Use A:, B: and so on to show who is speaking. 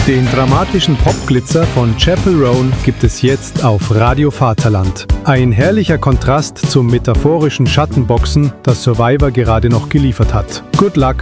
A: Den dramatischen Popglitzer von Chappell Roan gibt es jetzt auf Radio Vaterland. Ein herrlicher Kontrast zum metaphorischen Schattenboxen, das Survivor gerade noch geliefert hat. Good luck